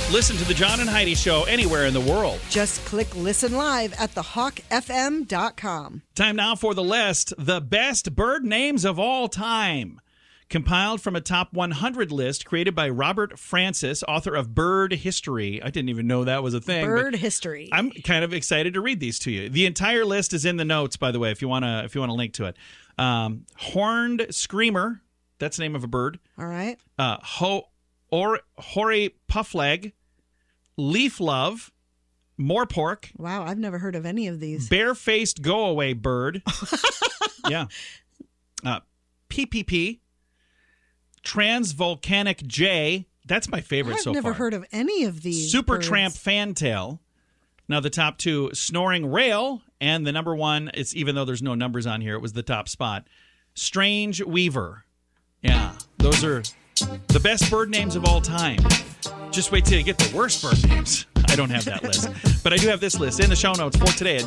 Listen to the John and Heidi Show anywhere in the world. Just click Listen Live at thehawkfm.com. Time now for the list, the best bird names of all time. Compiled from a top 100 list created by Robert Francis, author of Bird History. I didn't even know that was a thing. Bird History. I'm kind of excited to read these to you. The entire list is in the notes, by the way, if you want to link to it. Horned Screamer, that's the name of a bird. All right. Hoary Puffleg, Leaf Love, Moorpork. Wow, I've never heard of any of these. Barefaced Go-Away Bird. Yeah. PPP. Transvolcanic Jay. That's my favorite so far. I've never heard of any of these Supertramp birds. Fantail. Now the top two, Snoring Rail, and the number one, it's even though there's no numbers on here, it was the top spot. Strange Weaver. Yeah, those are the best bird names of all time. Just wait till you get the worst bird names. I don't have that list. But I do have this list in the show notes for today at